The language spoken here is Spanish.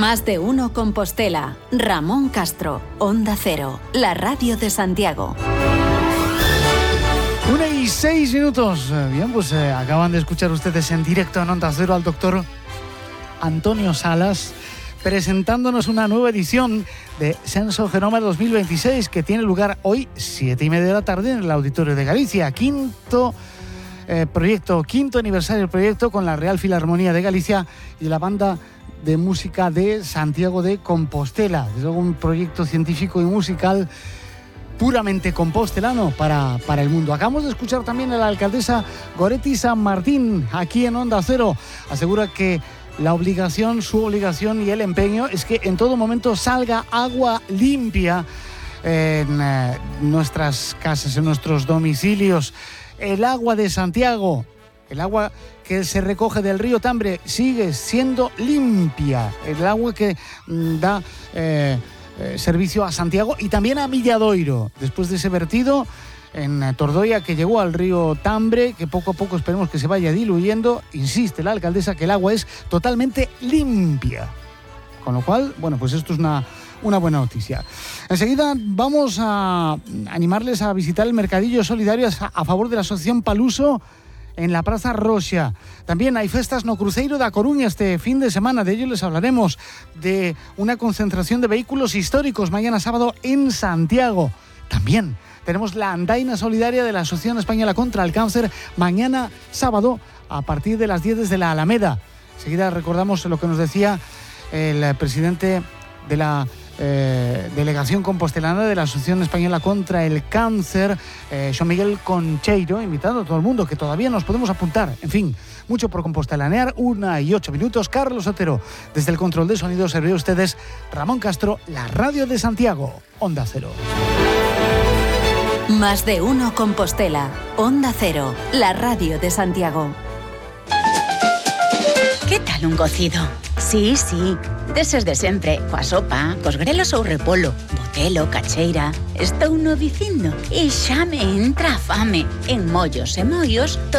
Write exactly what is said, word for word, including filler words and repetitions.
Más de uno Compostela. Ramón Castro, Onda Cero, la radio de Santiago. Una y seis minutos. Bien, pues eh, acaban de escuchar ustedes en directo en Onda Cero al doctor Antonio Salas presentándonos una nueva edición de Censo Genoma dos mil veintiséis que tiene lugar hoy, siete y media de la tarde, en el Auditorio de Galicia. Quinto eh, proyecto, quinto aniversario del proyecto con la Real Filarmonía de Galicia y la Banda de Música de Santiago de Compostela. Es un proyecto científico y musical puramente compostelano para, para el mundo. Acabamos de escuchar también a la alcaldesa Goretti San Martín aquí en Onda Cero. Asegura que la obligación, su obligación y el empeño es que en todo momento salga agua limpia en eh, nuestras casas, en nuestros domicilios. El agua de Santiago, el agua que se recoge del río Tambre, sigue siendo limpia. El agua que mm, da Eh, Eh, servicio a Santiago y también a Milladoiro, después de ese vertido en Tordoia que llegó al río Tambre, que poco a poco esperemos que se vaya diluyendo. Insiste la alcaldesa que el agua es totalmente limpia, con lo cual, bueno, pues esto es una, una buena noticia. Enseguida vamos a animarles a visitar el mercadillo solidario a, a favor de la asociación Paluso en la Praza Roxa. También hay festas no Cruceiro da Coruña este fin de semana, de ello les hablaremos, de una concentración de vehículos históricos mañana sábado en Santiago. También tenemos la andaina solidaria de la Asociación Española contra el Cáncer mañana sábado a partir de las diez desde la Alameda. Enseguida recordamos lo que nos decía el presidente de la Eh, delegación compostelana de la Asociación Española contra el Cáncer, eh, Joan Miguel Concheiro, invitando a todo el mundo que todavía nos podemos apuntar. En fin, mucho por compostelanear. Una y ocho minutos. Carlos Otero, desde el control de sonido, se ve a ustedes Ramón Castro, la radio de Santiago, Onda Cero. Más de uno Compostela, Onda Cero, la radio de Santiago. ¿Qué tal un cocido? Sí, sí, deses de sempre, coa sopa, cos grelos ou repolo, botelo, cacheira. Estou no dicindo e xa me entra a fame. En mollos e mollos,